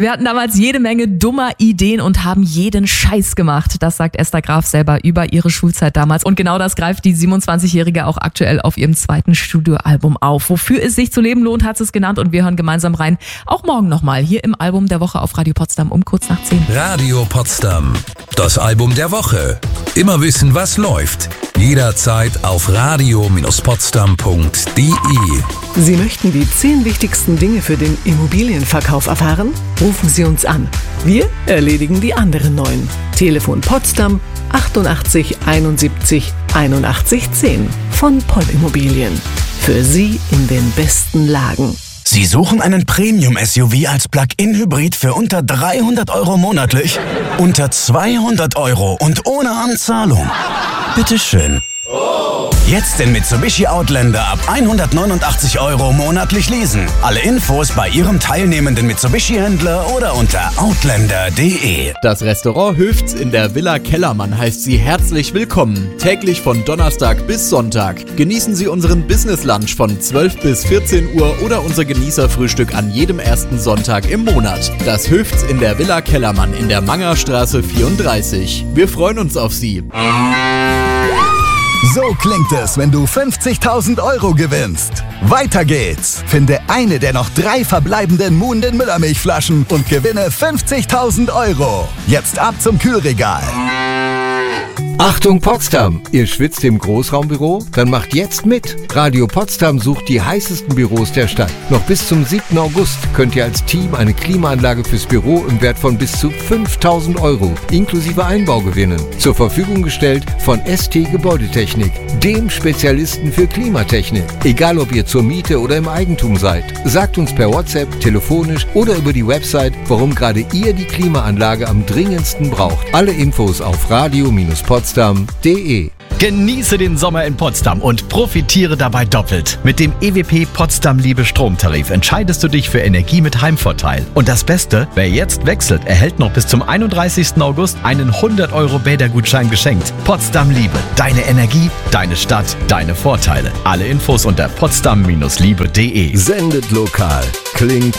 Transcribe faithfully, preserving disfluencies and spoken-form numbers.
Wir hatten damals jede Menge dummer Ideen und haben jeden Scheiß gemacht. Das sagt Esther Graf selber über ihre Schulzeit damals. Und genau das greift die siebenundzwanzigjährige auch aktuell auf ihrem zweiten Studioalbum auf. Wofür es sich zu leben lohnt, hat sie es genannt. Und wir hören gemeinsam rein. Auch morgen nochmal hier im Album der Woche auf Radio Potsdam um kurz nach zehn. Radio Potsdam. Das Album der Woche. Immer wissen, was läuft. Jederzeit auf radio Bindestrich potsdam Punkt de. Sie möchten die zehn wichtigsten Dinge für den Immobilienverkauf erfahren? Rufen Sie uns an. Wir erledigen die anderen neun. Telefon Potsdam achtundachtzig einundsiebzig einundachtzig zehn von Poll Immobilien. Für Sie in den besten Lagen. Sie suchen einen Premium-S U V als Plug-in-Hybrid für unter dreihundert Euro monatlich? Unter zweihundert Euro und ohne Anzahlung? Bitteschön. Jetzt den Mitsubishi Outlander ab hundertneunundachtzig Euro monatlich leasen. Alle Infos bei Ihrem teilnehmenden Mitsubishi-Händler oder unter outlander punkt de. Das Restaurant Höfts in der Villa Kellermann heißt Sie herzlich willkommen. Täglich von Donnerstag bis Sonntag. Genießen Sie unseren Business Lunch von zwölf bis vierzehn Uhr oder unser Genießerfrühstück an jedem ersten Sonntag im Monat. Das Höfts in der Villa Kellermann in der Mangerstraße vierunddreißig. Wir freuen uns auf Sie. So klingt es, wenn du fünfzigtausend Euro gewinnst. Weiter geht's. Finde eine der noch drei verbleibenden Muhnden Müllermilchflaschen und gewinne fünfzigtausend Euro. Jetzt ab zum Kühlregal. Achtung Potsdam! Ihr schwitzt im Großraumbüro? Dann macht jetzt mit! Radio Potsdam sucht die heißesten Büros der Stadt. Noch bis zum siebten August könnt ihr als Team eine Klimaanlage fürs Büro im Wert von bis zu fünftausend Euro inklusive Einbau gewinnen. Zur Verfügung gestellt von S T Gebäudetechnik, dem Spezialisten für Klimatechnik. Egal ob ihr zur Miete oder im Eigentum seid. Sagt uns per WhatsApp, telefonisch oder über die Website, warum gerade ihr die Klimaanlage am dringendsten braucht. Alle Infos auf radio Bindestrich potsdam Punkt de. Genieße den Sommer in Potsdam und profitiere dabei doppelt. Mit dem E W P Potsdam Liebe Stromtarif entscheidest du dich für Energie mit Heimvorteil. Und das Beste, wer jetzt wechselt, erhält noch bis zum einunddreißigsten August einen hundert Euro Bädergutschein geschenkt. Potsdam Liebe, deine Energie, deine Stadt, deine Vorteile. Alle Infos unter potsdam Bindestrich liebe Punkt de. Sendet lokal. Klingt